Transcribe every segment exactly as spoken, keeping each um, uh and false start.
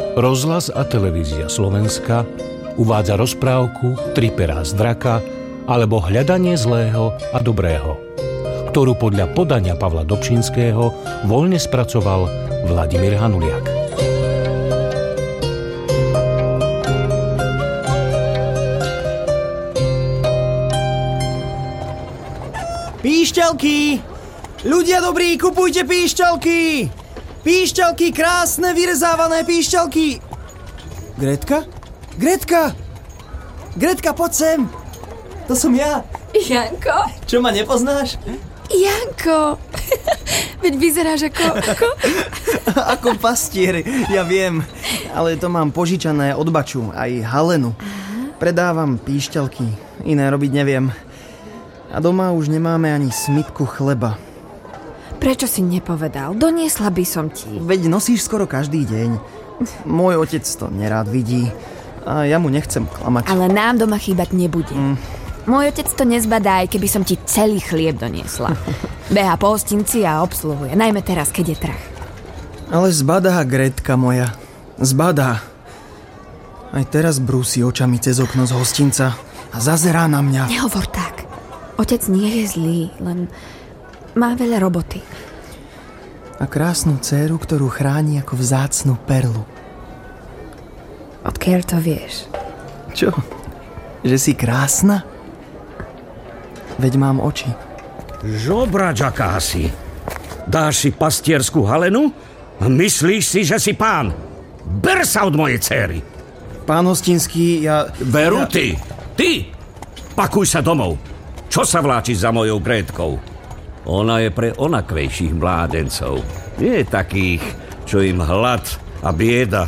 Rozhlas a televízia Slovenska uvádza rozprávku Tri perá z draka alebo Hľadanie zlého a dobrého, ktorú podľa podania Pavla Dobšinského voľne spracoval Vladimír Hanuliak. Píšťalky! Ľudia dobrí, kupujte píšťalky! Píšťalky, krásne, vyrezávané píšťalky! Gretka? Gretka! Gretka, poď sem! To som ja. Janko? Čo, ma nepoznáš? Janko! Veď vyzeráš ako... Ako, ako pastier, ja viem. Ale to mám požičané od Baču, aj Halenu. Predávam píšťalky, iné robiť neviem. A doma už nemáme ani smitku chleba. Prečo si nepovedal? Doniesla by som ti. Veď nosíš skoro každý deň. Môj otec to nerád vidí. A ja mu nechcem klamať. Ale nám doma chýbať nebude. Mm. Môj otec to nezbadá, aj keby som ti celý chlieb doniesla. Beha po hostinci a obsluhuje. Najmä teraz, keď je trh. Ale zbadá, Gretka moja. Zbadá. Aj teraz brúsi očami cez okno z hostinca a zazerá na mňa. Nehovor tak. Otec nie je zlý, len má veľa roboty. A krásnu dcéru, ktorú chráni ako vzácnu perlu. Odkiaľ to vieš? Čo? Že si krásna? Veď mám oči. Žobrač akási. Dáš si pastierskú Halenu? Myslíš si, že si pán? Ber sa od mojej dcéry. Pán hostinský, ja... Veru ja... ty! Ty! Pakuj sa domov. Čo sa vláčiš za mojou Grétkou? Ona je pre onakvejších mládencov. Nie takých, čo im hlad a bieda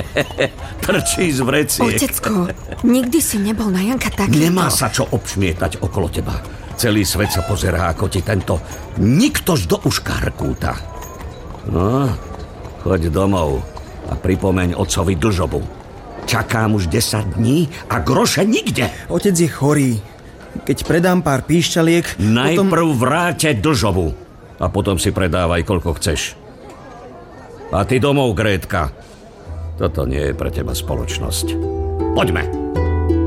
trčí z vreciek. Otecko, nikdy si nebol na Janka takýto. Nemá sa čo obšmietať okolo teba. Celý svet sa pozerá, ako ti tento niktož do uška hrkúta. No, choď domov a pripomeň otcovi dlžobu. Čakám už desať dní a groše nikde. Otec je chorý. Keď predám pár píšťaliek... Najprv potom... vráte dlžobu a potom si predávaj, koľko chceš. A ty domov, Grétka. Toto nie je pre teba spoločnosť. Poďme.